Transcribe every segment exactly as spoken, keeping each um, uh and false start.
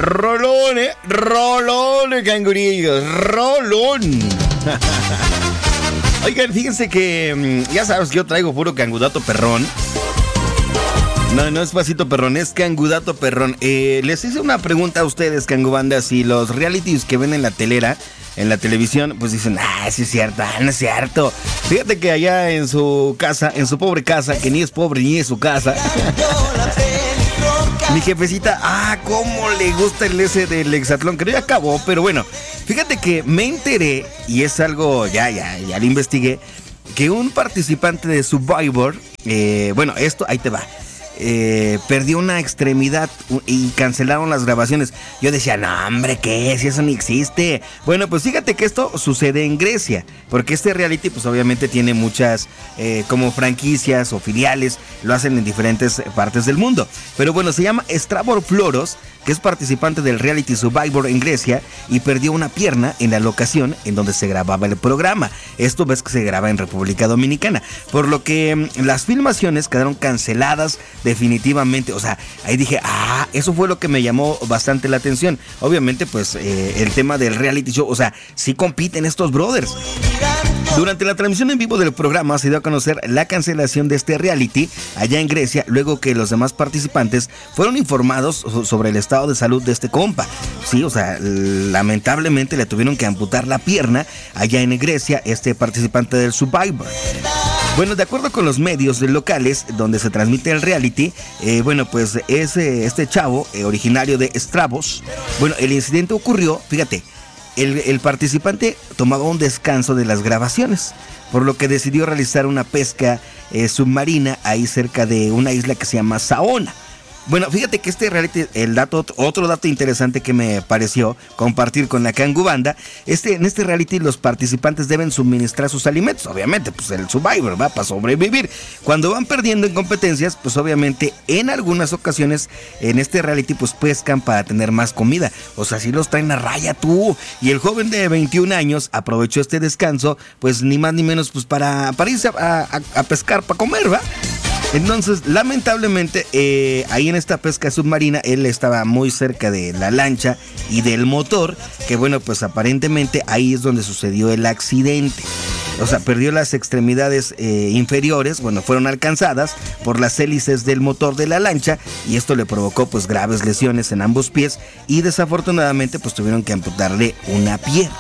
Rolón, eh. Rolón, cangurillos. Rolón. Oigan, fíjense que ya sabes que yo traigo puro cangudato perrón. No, no es pasito perrón, es cangudato perrón. Eh, les hice una pregunta a ustedes, cangubanda, si los realities que ven en la telera, en la televisión, pues dicen, ah, sí es cierto, ah, no es cierto. Fíjate que allá en su casa, en su pobre casa, que ni es pobre ni es su casa, mi jefecita, ah, cómo le gusta el ese del hexatlón, que ya acabó, pero bueno, fíjate que me enteré, y es algo, ya, ya, ya lo investigué, que un participante de Survivor, eh, bueno, esto, ahí te va. Eh, perdió una extremidad y cancelaron las grabaciones. Yo decía, no hombre, ¿qué? Si eso ni existe. Bueno, pues fíjate que esto sucede en Grecia, porque este reality pues obviamente tiene muchas eh, como franquicias o filiales, lo hacen en diferentes partes del mundo. Pero bueno, se llama Stavros Floros, que es participante del reality Survivor en Grecia y perdió una pierna en la locación en donde se grababa el programa. Esto ves que se graba en República Dominicana, por lo que mmm, las filmaciones quedaron canceladas definitivamente. O sea, ahí dije, ah, eso fue lo que me llamó bastante la atención. Obviamente pues eh, el tema del reality show, o sea, sí compiten estos brothers. Durante la transmisión en vivo del programa se dio a conocer la cancelación de este reality allá en Grecia, luego que los demás participantes fueron informados sobre el estado de salud de este compa. Sí, o sea, lamentablemente le tuvieron que amputar la pierna allá en Grecia, este participante del Survivor. Bueno, de acuerdo con los medios locales donde se transmite el reality, eh, bueno, pues es eh, este chavo eh, originario de Stavros. Bueno, el incidente ocurrió, fíjate, el, el participante tomaba un descanso de las grabaciones, por lo que decidió realizar una pesca eh, submarina ahí cerca de una isla que se llama Saona. Bueno, fíjate que este reality, el dato, otro dato interesante que me pareció compartir con la cangubanda, este, en este reality los participantes deben suministrar sus alimentos, obviamente, pues el Survivor va para sobrevivir. Cuando van perdiendo en competencias, pues obviamente en algunas ocasiones en este reality pues pescan para tener más comida, o sea, si los traen a raya tú. Y el joven de veintiún años aprovechó este descanso, pues ni más ni menos pues para, para irse a, a, a pescar, para comer, ¿va? Entonces, lamentablemente, eh, ahí en esta pesca submarina, él estaba muy cerca de la lancha y del motor, que bueno, pues aparentemente ahí es donde sucedió el accidente. O sea, perdió las extremidades eh, inferiores, bueno, fueron alcanzadas por las hélices del motor de la lancha y esto le provocó pues graves lesiones en ambos pies y desafortunadamente pues tuvieron que amputarle una pierna.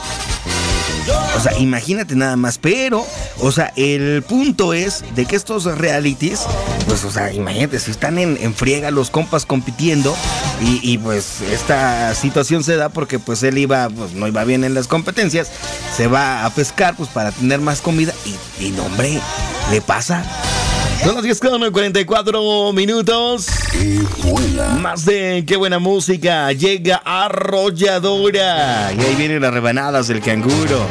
O sea, imagínate nada más, pero, o sea, el punto es de que estos realities, pues, o sea, imagínate, si están en, en friega los compas compitiendo y, y pues esta situación se da porque pues él iba, pues no iba bien en las competencias, se va a pescar pues para tener más comida y, y no, hombre, le pasa. Son las diez con cuarenta y cuatro minutos. Más de qué buena música. Llega Arrolladora. Y ahí vienen las rebanadas del canguro.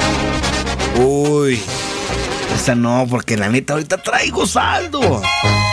Uy, esa no, porque la neta ahorita traigo saldo.